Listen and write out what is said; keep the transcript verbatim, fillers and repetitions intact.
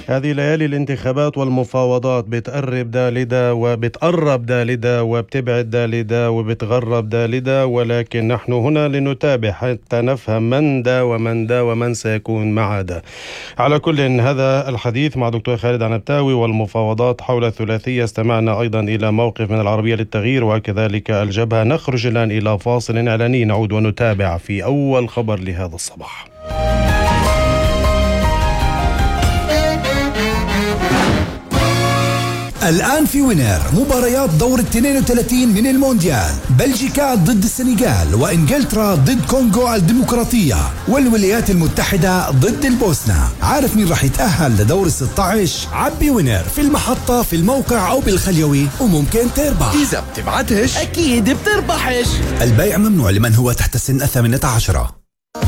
هذه ليالي الانتخابات والمفاوضات بتقرب دا لدا وبتقرب دا لدا وبتبعد دا لدا وبتغرب دا لدا، ولكن نحن هنا لنتابع حتى نفهم من دا ومن دا ومن سيكون مع دا. على كل هذا الحديث مع دكتور خالد عنبتاوي والمفاوضات حول الثلاثية. استمعنا أيضا إلى موقف من العربية للتغيير وكذلك الجبهة. نخرج الآن إلى فاصل إعلاني، نعود ونتابع في أول خبر لهذا الصباح. الآن في وينر مباريات دور اثنين وثلاثين من المونديال، بلجيكا ضد السنغال وإنجلترا ضد كونغو الديمقراطية والولايات المتحدة ضد البوسنة. عارف مين راح يتأهل لدور ستة عشر؟ عبي وينر في المحطة في الموقع أو بالخليوي وممكن تربح. إذا بتبعتش أكيد بتربحش. البيع ممنوع لمن هو تحت سن الثامنة عشرة.